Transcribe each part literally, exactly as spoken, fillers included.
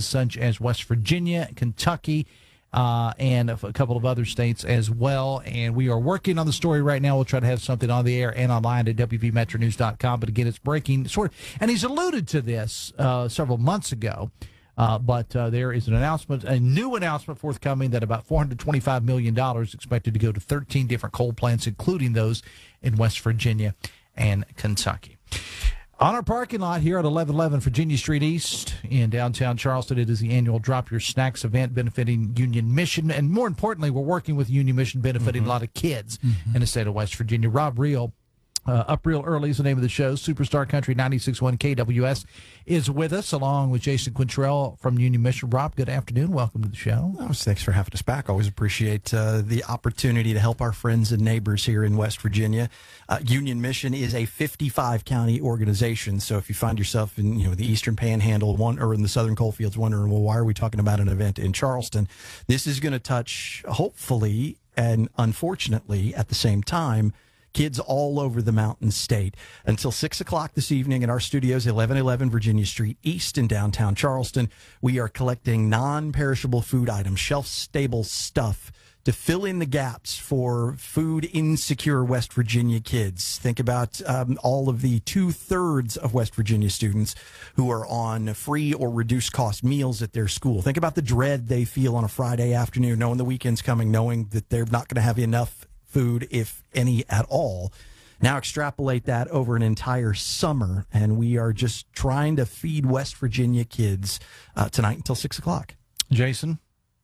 such as West Virginia, Kentucky, uh, and a, a couple of other states as well. And we are working on the story right now. We'll try to have something on the air and online at W V Metro News dot com. But again, it's breaking sort of, and he's alluded to this uh, several months ago. Uh, but uh, there is an announcement, a new announcement forthcoming that about four hundred twenty-five million dollars is expected to go to thirteen different coal plants, including those in West Virginia and Kentucky. On our parking lot here at eleven eleven Virginia Street East in downtown Charleston, it is the annual Drop Your Snacks event benefiting Union Mission. And more importantly, we're working with Union Mission benefiting mm-hmm. a lot of kids mm-hmm. in the state of West Virginia. Rob Reel, Uh, Up Real Early is the name of the show. Superstar Country ninety-six point one K W S is with us, along with Jason Quintrell from Union Mission. Rob, good afternoon. Welcome to the show. Oh, thanks for having us back. Always appreciate uh, the opportunity to help our friends and neighbors here in West Virginia. Uh, Union Mission is a fifty-five county organization, so if you find yourself in you know the Eastern Panhandle one or in the Southern Coalfields wondering, well, why are we talking about an event in Charleston? This is going to touch, hopefully, and unfortunately, at the same time, kids all over the Mountain State. Until six o'clock this evening in our studios, eleven eleven Virginia Street East in downtown Charleston, we are collecting non-perishable food items, shelf-stable stuff to fill in the gaps for food-insecure West Virginia kids. Think about um, all of the two-thirds of West Virginia students who are on free or reduced-cost meals at their school. Think about the dread they feel on a Friday afternoon, knowing the weekend's coming, knowing that they're not going to have enough food, if any at all. Now extrapolate that over an entire summer, and we are just trying to feed West Virginia kids uh, tonight until six o'clock. Jason?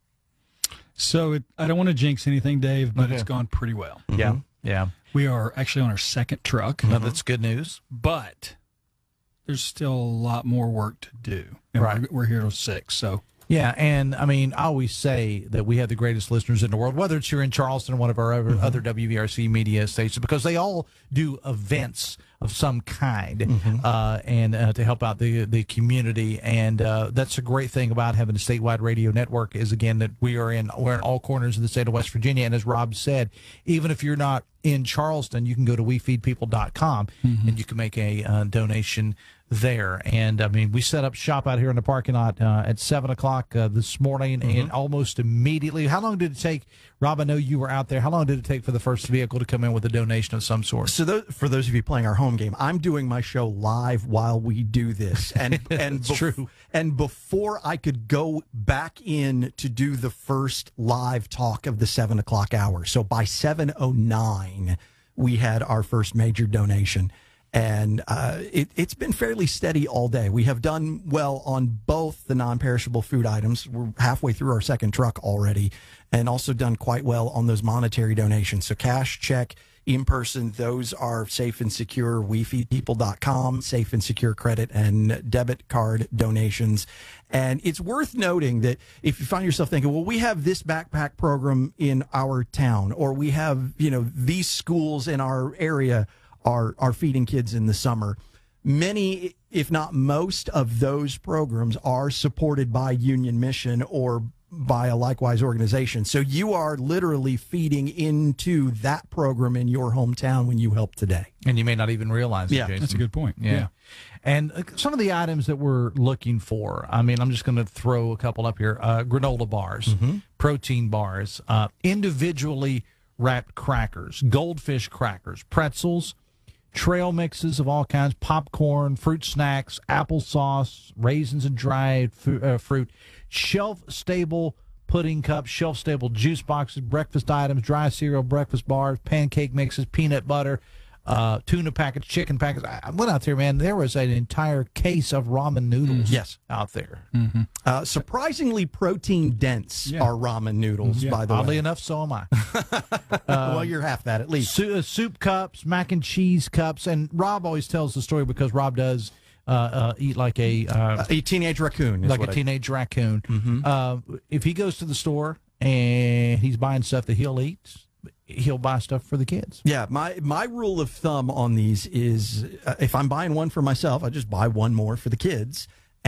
So it, I don't want to jinx anything, Dave, but Okay. it's gone pretty well. Mm-hmm. Yeah, yeah. We are actually on our second truck. Mm-hmm. No, that's good news. But there's still a lot more work to do. And Right. we're, we're here till six, so... Yeah, and I mean, I always say that we have the greatest listeners in the world, whether it's here in Charleston or one of our other, mm-hmm. other W V R C media stations, because they all do events of some kind mm-hmm. uh, and uh, to help out the the community. And uh, that's a great thing about having a statewide radio network is, again, that we are in, we're in all corners of the state of West Virginia. And as Rob said, even if you're not in Charleston, you can go to we feed people dot com mm-hmm. and you can make a uh, donation there. And I mean, we set up shop out here in the parking lot uh, at seven o'clock uh, this morning, mm-hmm. and almost immediately. How long did it take, Rob? I know you were out there. How long did it take for the first vehicle to come in with a donation of some sort? So, those, for those of you playing our home game, I'm doing my show live while we do this, and and That's bef- true. And before I could go back in to do the first live talk of the seven o'clock hour, so by seven oh nine, we had our first major donation. And uh, it, it's been fairly steady all day. We have done well on both the non-perishable food items. We're halfway through our second truck already, and also done quite well on those monetary donations. So cash, check, in person, those are safe and secure. we feed people dot com, safe and secure credit and debit card donations. And it's worth noting that if you find yourself thinking, well, we have this backpack program in our town, or we have, you know, these schools in our area are are feeding kids in the summer. Many, if not most, of those programs are supported by Union Mission or by a likewise organization. So you are literally feeding into that program in your hometown when you help today. And you may not even realize yeah, it, Jason. That's a good point. Yeah. yeah. And uh, some of the items that we're looking for, I mean, I'm just going to throw a couple up here. Uh, granola bars, mm-hmm. protein bars, uh, individually wrapped crackers, goldfish crackers, pretzels, trail mixes of all kinds, popcorn, fruit snacks, applesauce, raisins and dried fu- uh, fruit, shelf-stable pudding cups, shelf-stable juice boxes, breakfast items, dry cereal, breakfast bars, pancake mixes, peanut butter, uh, tuna packets, chicken packets. I went out there, man. There was an entire case of ramen noodles mm, yes. out there. Mm-hmm. Uh, surprisingly protein-dense yeah. are ramen noodles, yeah. by the Oddly way. enough, so am I. uh, well, you're half that at least. Su- uh, soup cups, mac and cheese cups. And Rob always tells the story because Rob does uh, uh, eat like a... Uh, a teenage raccoon. Is like what a I, teenage raccoon. Mm-hmm. Uh, if he goes to the store and he's buying stuff that he'll eat, he'll buy stuff for the kids. Yeah, my, my rule of thumb on these is uh, if I'm buying one for myself, I just buy one more for the kids.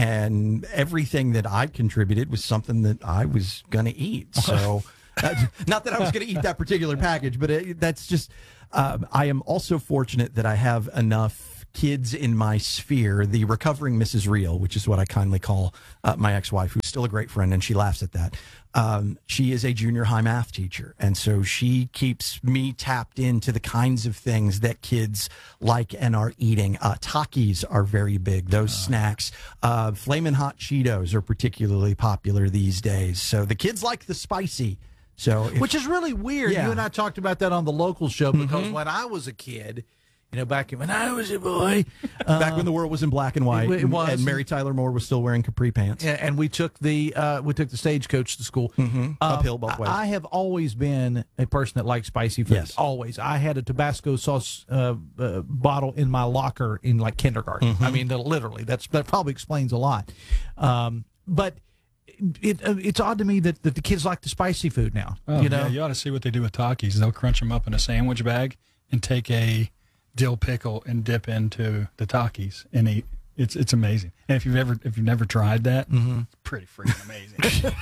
And everything that I contributed was something that I was going to eat. So, uh, not that I was going to eat that particular package, but it, that's just, um, I am also fortunate that I have enough kids in my sphere, the recovering Missus Real, which is what I kindly call uh, my ex-wife, who's still a great friend, and she laughs at that. Um, she is a junior high math teacher, and so she keeps me tapped into the kinds of things that kids like and are eating. Uh, Takis are very big, those uh, snacks. Uh, Flamin' Hot Cheetos are particularly popular these days. So the kids like the spicy. So, if, which is really weird. Yeah. You and I talked about that on the local show because mm-hmm. when I was a kid, you know, back when I was a boy, uh, back when the world was in black and white, it, it was, and Mary Tyler Moore was still wearing capri pants, and, and we took the uh, we took the stagecoach to school mm-hmm. um, uphill both ways. I, I have always been a person that likes spicy food. Yes. Always. I had a Tabasco sauce uh, uh, bottle in my locker in like kindergarten. Mm-hmm. I mean, literally. That's that probably explains a lot. Um, but. It, it's odd to me that, that the kids like the spicy food now. Oh, you know, yeah, you ought to see what they do with Takis. They'll crunch them up in a sandwich bag and take a dill pickle and dip into the Takis and eat. It's it's amazing. And if you've ever if you've never tried that, mm-hmm. it's pretty freaking amazing.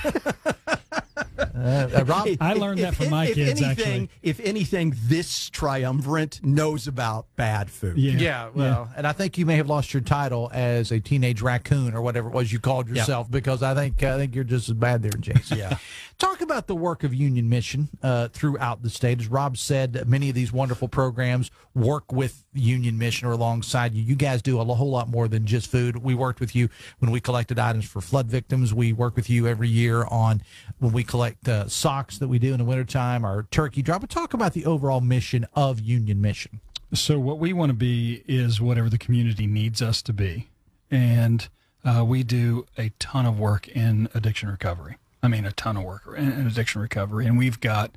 uh, Rob, I learned if, that from if, my if kids. Anything, actually, if anything, this triumvirate knows about bad food. Yeah, yeah. Well, yeah. And I think you may have lost your title as a teenage raccoon or whatever it was you called yourself, yeah. because I think I think you're just as bad there, Jason. Yeah. Talk about the work of Union Mission uh, throughout the state. As Rob said, many of these wonderful programs work with Union Mission or alongside you. You guys do a whole lot more than just food. We worked with you when we collected items for flood victims. We work with you every year on when we collect uh, socks that we do in the wintertime, our turkey drop. But talk about the overall mission of Union Mission. So what we want to be is whatever the community needs us to be. And uh, we do a ton of work in addiction recovery. I mean, a ton of work in addiction recovery. And we've got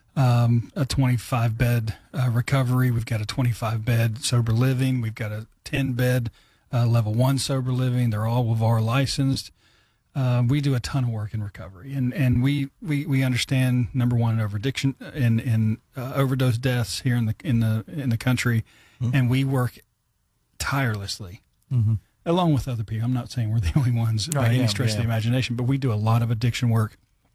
um, a twenty-five bed uh, recovery. We've got a twenty-five bed sober living. We've got a ten bed uh, level one sober living. They're all W V A R licensed. Uh, we do a ton of work in recovery, and and we we, we understand number one over addiction in in uh, overdose deaths here in the in the in the country, mm-hmm. and we work tirelessly. Mm-hmm. Along with other people. I'm not saying we're the only ones oh, by yeah, any stretch yeah. of the imagination, but we do a lot of addiction work.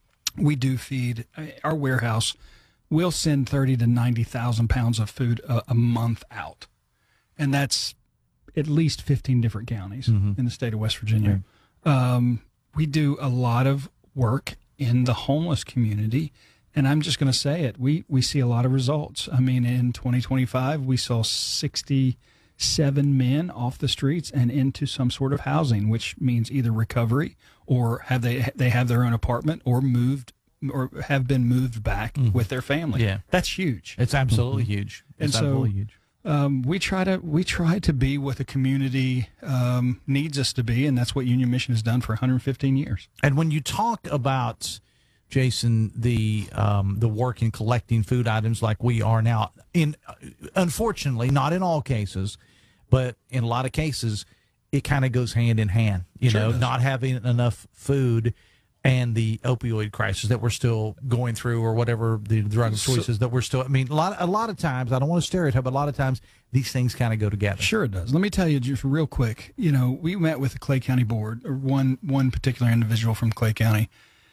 We do feed. Our warehouse will send thirty to ninety thousand pounds of food a, a month out, and that's at least fifteen different counties mm-hmm. in the state of West Virginia. Mm-hmm. Um, we do a lot of work in the homeless community, and I'm just going to say it. We we see a lot of results. I mean, in twenty twenty-five, we saw sixty. Seven men off the streets and into some sort of housing, which means either recovery or have they they have their own apartment or moved or have been moved back mm-hmm. with their family. Yeah, that's huge. It's absolutely mm-hmm. huge. It's and so, absolutely huge. Um, we try to we try to be what the community um, needs us to be, and that's what Union Mission has done for one hundred fifteen years. And when you talk about, Jason, the um, the work in collecting food items like we are now, in unfortunately, not in all cases, but in a lot of cases, it kind of goes hand in hand. You sure know, not having enough food and the opioid crisis that we're still going through, or whatever the drug choices so, that we're still. I mean, a lot a lot of times, I don't want to stereotype, but a lot of times these things kind of go together. Sure, it does. Let me tell you just real quick. You know, we met with the Clay County Board, or one one particular individual from Clay County,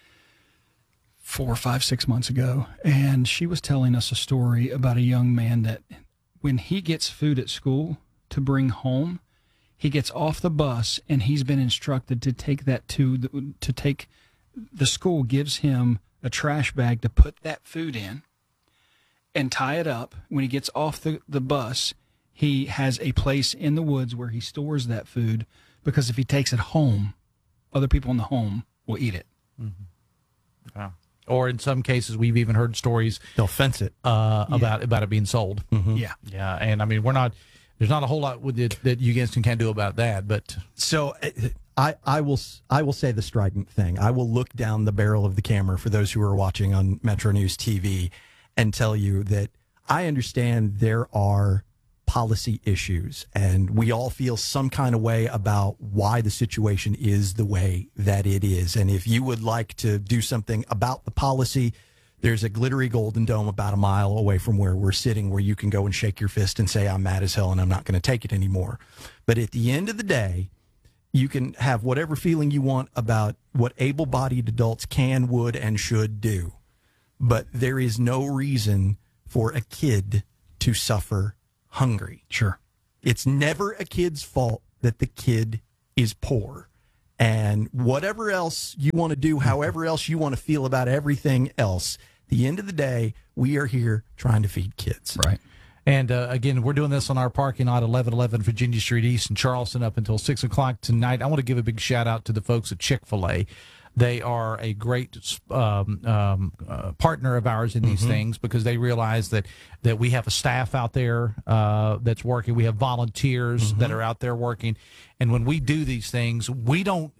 four, five, six months ago, and she was telling us a story about a young man that when he gets food at school to bring home, he gets off the bus and he's been instructed to take that to the, to take the school gives him a trash bag to put that food in and tie it up. When he gets off the, the bus, he has a place in the woods where he stores that food, because if he takes it home, other people in the home will eat it. Mm-hmm. Wow. Or in some cases, we've even heard stories they'll fence it uh, yeah. about about it being sold. Mm-hmm. Yeah, yeah, and I mean, we're not. There's not a whole lot with it that you guys can, can do about that. But so, I I will I will say the strident thing. I will look down the barrel of the camera for those who are watching on Metro News T V and tell you that I understand there are policy issues, and we all feel some kind of way about why the situation is the way that it is. And if you would like to do something about the policy, there's a glittery golden dome about a mile away from where we're sitting, where you can go and shake your fist and say, I'm mad as hell and I'm not going to take it anymore. But at the end of the day, you can have whatever feeling you want about what able-bodied adults can, would, and should do. But there is no reason for a kid to suffer hungry. Sure. It's never a kid's fault that the kid is poor. And whatever else you want to do, however else you want to feel about everything else, at the end of the day, we are here trying to feed kids. Right. And uh, again, we're doing this on our parking lot, eleven eleven Virginia Street East in Charleston, up until six o'clock tonight. I want to give a big shout out to the folks at Chick-fil-A. They are a great um, um, uh, partner of ours in these mm-hmm. things, because they realize that, that we have a staff out there uh, that's working. We have volunteers mm-hmm. that are out there working. And when we do these things, we don't,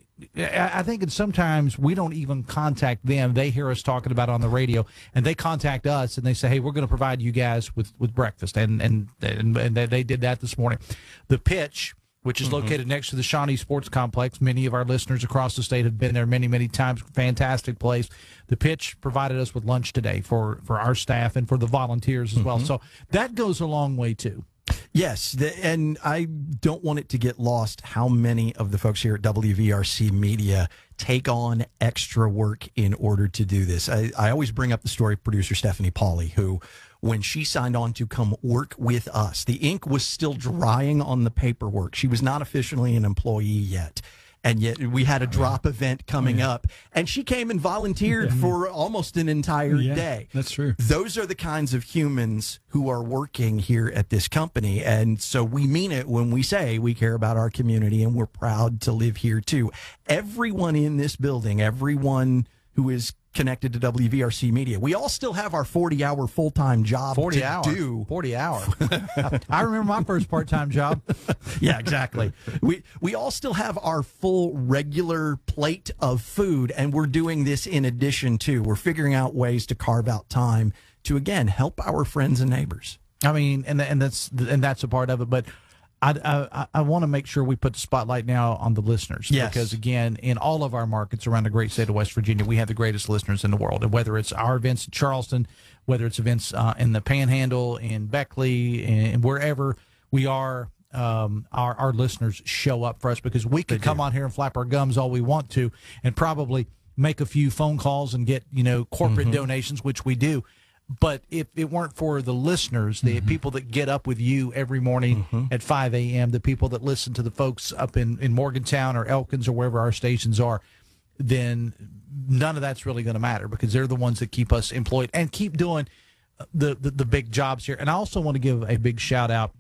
I think that sometimes we don't even contact them. They hear us talking about it on the radio, and they contact us and they say, hey, we're going to provide you guys with, with breakfast. And, and, and, and they did that this morning. The Pitch, which is mm-hmm. located next to the Shawnee Sports Complex. Many of our listeners across the state have been there many, many times. Fantastic place. The Pitch provided us with lunch today for, for our staff and for the volunteers as mm-hmm. well. So that goes a long way, too. Yes, the, and I don't want it to get lost how many of the folks here at W V R C Media take on extra work in order to do this. I, I always bring up the story of producer Stephanie Pauley, who, when she signed on to come work with us, the ink was still drying on the paperwork. She was not officially an employee yet. And yet we had a drop event coming yeah. up, and she came and volunteered for almost an entire yeah, day. That's true. Those are the kinds of humans who are working here at this company. And so we mean it when we say we care about our community and we're proud to live here too. Everyone in this building, everyone who is connected to W V R C Media, we all still have our forty-hour full-time job forty to hours. do. forty hours. I remember my first part-time job. Yeah, exactly. we we all still have our full regular plate of food, and we're doing this in addition to. We're figuring out ways to carve out time to, again, help our friends and neighbors. I mean, and and that's and that's a part of it, but I, I, I want to make sure we put the spotlight now on the listeners. Yes. Because, again, in all of our markets around the great state of West Virginia, we have the greatest listeners in the world. And whether it's our events in Charleston, whether it's events uh, in the Panhandle, in Beckley, and wherever we are, um, our, our listeners show up for us, because we could come on here and flap our gums all we want to and probably make a few phone calls and get, you know, corporate mm-hmm. donations, which we do. But if it weren't for the listeners, the mm-hmm. people that get up with you every morning mm-hmm. at five a.m., the people that listen to the folks up in, in Morgantown or Elkins or wherever our stations are, then none of that's really going to matter, because they're the ones that keep us employed and keep doing the, the, the big jobs here. And I also want to give a big shout out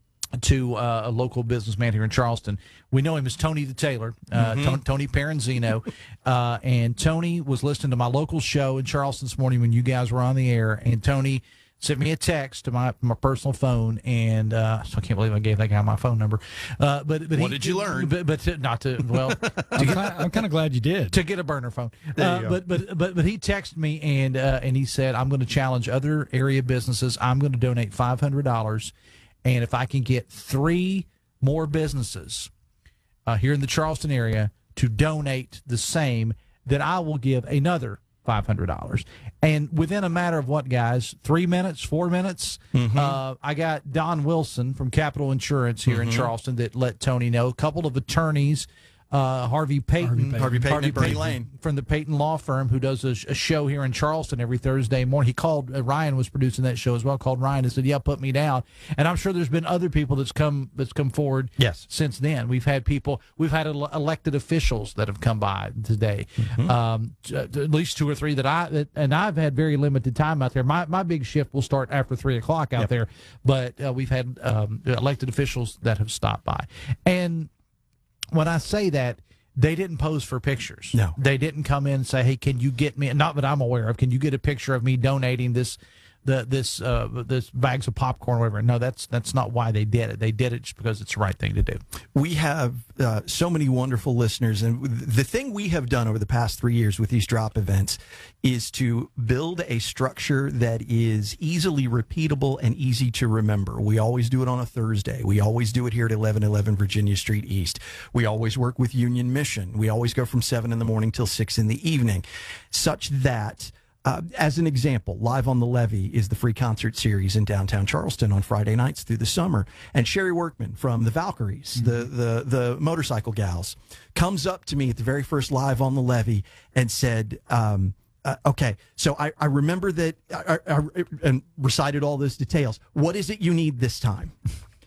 to uh, a local businessman here in Charleston. We know him as Tony the Tailor, uh, mm-hmm. Tony, Tony Paranzino. Uh, and Tony was listening to my local show in Charleston this morning when you guys were on the air. And Tony sent me a text to my, my personal phone. And uh, so I can't believe I gave that guy my phone number. Uh, but, but What he, did you learn? But, but to, not to, well, to I'm, get, kind of, I'm kind of glad you did. To get a burner phone. There Uh, you go. but, but, but, but he texted me and, uh, and he said, I'm going to challenge other area businesses. I'm going to donate five hundred dollars. And if I can get three more businesses uh, here in the Charleston area to donate the same, then I will give another five hundred dollars. And within a matter of what, guys, three minutes, four minutes, mm-hmm. uh, I got Don Wilson from Capital Insurance here mm-hmm. in Charleston that let Tony know. A couple of attorneys, uh, Harvey Payton, Harvey Payton, Harvey Payton, Lane from the Payton Law Firm, who does a, a show here in Charleston every Thursday morning. He called, uh, Ryan was producing that show as well, called Ryan and said, yeah, put me down. And I'm sure there's been other people that's come that's come forward yes. since then. We've had people, we've had ele- elected officials that have come by today, mm-hmm. um, at least two or three that I, that, and I've had very limited time out there. My my big shift will start after three o'clock out yep. there, but uh, we've had um, elected officials that have stopped by. And when I say that, they didn't pose for pictures. No. They didn't come in and say, hey, can you get me, not that I'm aware of, can you get a picture of me donating this the this uh, this bags of popcorn or whatever? No, that's that's not why they did it. They did it just because it's the right thing to do. We have uh, so many wonderful listeners, and the thing we have done over the past three years with these drop events is to build a structure that is easily repeatable and easy to remember. We always do it on a Thursday. We always do it here at eleven eleven Virginia Street East. We always work with Union Mission. We always go from seven in the morning till six in the evening, such that Uh, as an example, Live on the Levee is the free concert series in downtown Charleston on Friday nights through the summer. And Sherry Workman from the Valkyries, mm-hmm. the, the, the motorcycle gals, comes up to me at the very first Live on the Levee and said, um, uh, okay, so I, I remember that I, I, I and recited all those details. What is it you need this time?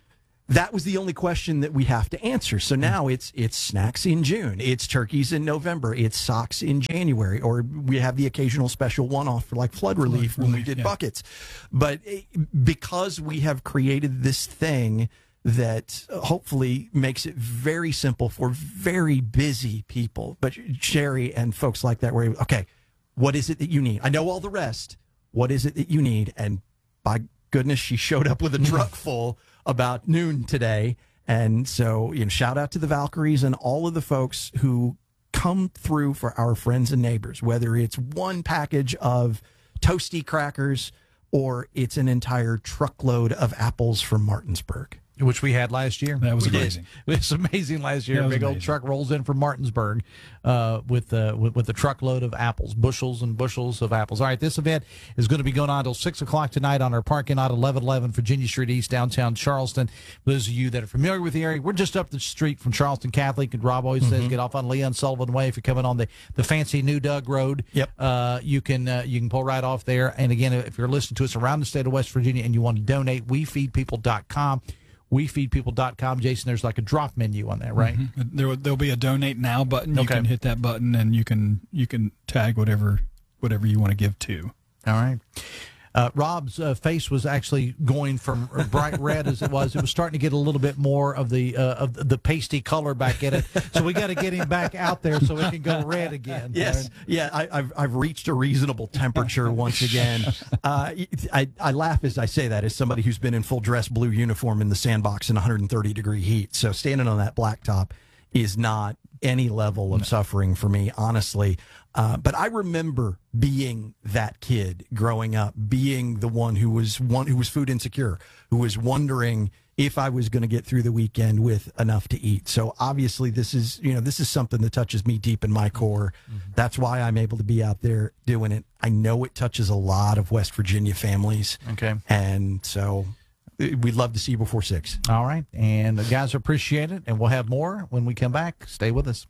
that was the only question that we have to answer. So now it's it's snacks in June, it's turkeys in November, it's socks in January, or we have the occasional special one-off for like flood relief Flood when we relief, did yeah. buckets. But because we have created this thing that hopefully makes it very simple for very busy people, but Sherry and folks like that, where, okay, what is it that you need? I know all the rest. What is it that you need? And by goodness, she showed up with a truck full about noon today. And so, you know, shout out to the Valkyries and all of the folks who come through for our friends and neighbors, whether it's one package of toasty crackers or it's an entire truckload of apples from Martinsburg. Which we had last year. That was We did. amazing. It was amazing last year. That A was big old amazing. truck rolls in from Martinsburg uh, with, uh, with with a truckload of apples, bushels and bushels of apples. All right, this event is going to be going on until six o'clock tonight on our parking lot, eleven eleven Virginia Street East, downtown Charleston. For those of you that are familiar with the area, we're just up the street from Charleston Catholic, and Rob always says get off on Leon Sullivan Way. If you're coming on the, the fancy New Doug Road, Yep. uh, you can uh, you can pull right off there. And again, if you're listening to us around the state of West Virginia and you want to donate, we feed people dot com. we feed people dot com. Jason, there's like a drop menu on that, right? Mm-hmm. There, there'll be a donate now button. You Okay. can hit that button and you can you can tag whatever whatever you want to give to. All right. Uh, Rob's uh, face was actually going from bright red as it was. It was starting to get a little bit more of the uh, of the pasty color back in it. So we got to get him back out there so it can go red again. Yes, yeah, I, I've I've reached a reasonable temperature once again. Uh, I I laugh as I say that as somebody who's been in full dress blue uniform in the sandbox in one hundred thirty degree heat. So standing on that blacktop is not any level of suffering for me, honestly. Uh, but I remember being that kid growing up, being the one who was one who was food insecure, who was wondering if I was going to get through the weekend with enough to eat. So obviously this is, you know, this is something that touches me deep in my core. Mm-hmm. That's why I'm able to be out there doing it. I know it touches a lot of West Virginia families. Okay. And so we'd love to see you before six. All right. And the guys appreciate it. And we'll have more when we come back. Stay with us.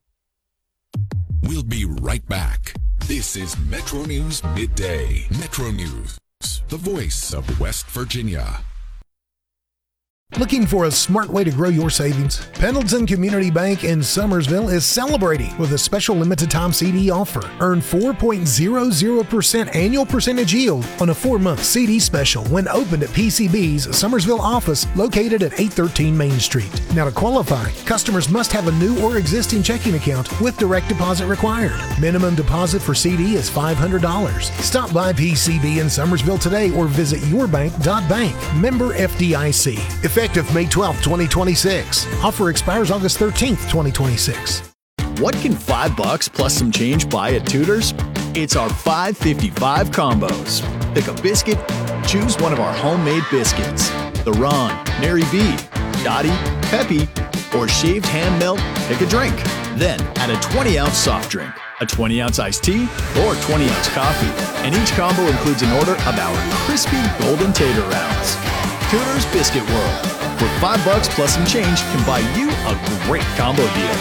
We'll be right back. This is Metro News Midday. Metro News, the voice of West Virginia. Looking for a smart way to grow your savings? Pendleton Community Bank in Summersville is celebrating with a special limited time C D offer. Earn four point zero zero percent annual percentage yield on a four-month C D special when opened at P C B's Summersville office located at eight thirteen Main Street. Now to qualify, customers must have a new or existing checking account with direct deposit required. Minimum deposit for C D is five hundred dollars. Stop by P C B in Summersville today or visit your bank dot bank. Member F D I C. Effective May twelfth, twenty twenty-six. Offer expires August thirteenth, twenty twenty-six. What can five bucks plus some change buy at Tudor's? It's our five fifty-five combos. Pick a biscuit, choose one of our homemade biscuits. The Ron, Mary B, Dottie, Peppy, or shaved ham melt, pick a drink. Then add a twenty ounce soft drink, a twenty ounce iced tea, or twenty ounce coffee. And each combo includes an order of our crispy golden tater rounds. Tudor's Biscuit World, where five bucks plus some change can buy you a great combo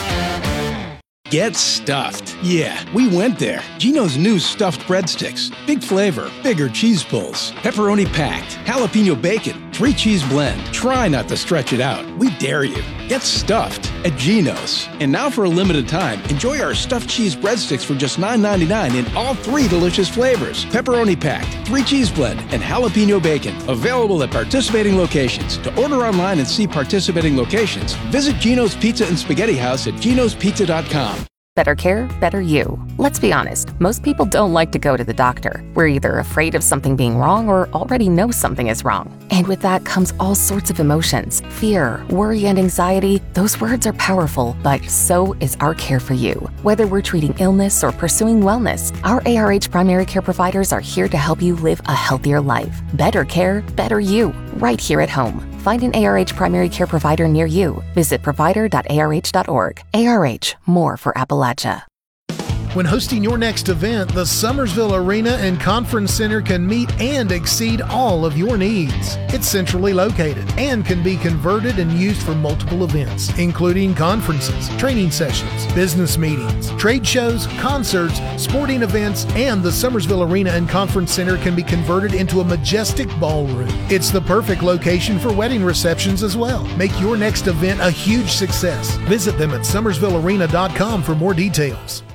deal. Get stuffed. Yeah, we went there. Gino's new stuffed breadsticks. Big flavor, bigger cheese pulls, pepperoni packed, jalapeno bacon, three cheese blend. Try not to stretch it out. We dare you. Get stuffed at Gino's. And now for a limited time, enjoy our stuffed cheese breadsticks for just nine ninety-nine in all three delicious flavors. Pepperoni packed, three cheese blend, and jalapeno bacon. Available at participating locations. To order online and see participating locations, visit Gino's Pizza and Spaghetti House at ginos pizza dot com. Better care, better you. Let's be honest, most people don't like to go to the doctor. We're either afraid of something being wrong or already know something is wrong. And with that comes all sorts of emotions. Fear, worry, and anxiety. Those words are powerful, but so is our care for you. Whether we're treating illness or pursuing wellness, our A R H primary care providers are here to help you live a healthier life. Better care, better you, right here at home. Find an A R H primary care provider near you. Visit provider dot A R H dot org. A R H, more for Appalachia. When hosting your next event, the Summersville Arena and Conference Center can meet and exceed all of your needs. It's centrally located and can be converted and used for multiple events, including conferences, training sessions, business meetings, trade shows, concerts, sporting events, and the Summersville Arena and Conference Center can be converted into a majestic ballroom. It's the perfect location for wedding receptions as well. Make your next event a huge success. Visit them at summersville arena dot com for more details.